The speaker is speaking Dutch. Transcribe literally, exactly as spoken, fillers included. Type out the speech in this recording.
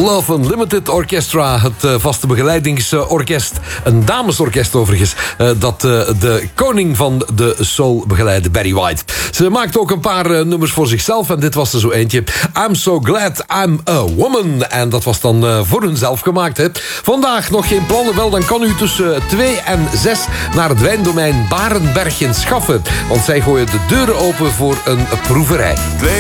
Love Unlimited Orchestra, het uh, vaste begeleidingsorkest. Een damesorkest overigens, uh, dat uh, de koning van de soul begeleidde, Barry White. Ze maakte ook een paar uh, nummers voor zichzelf en dit was er zo eentje. I'm So Glad I'm a Woman. En dat was dan uh, voor hunzelf gemaakt. Hè. Vandaag nog geen plannen, wel dan kan u tussen twee en zes naar het wijndomein Barenberg in Schaffen. Want zij gooien de deuren open voor een proeverij. Twee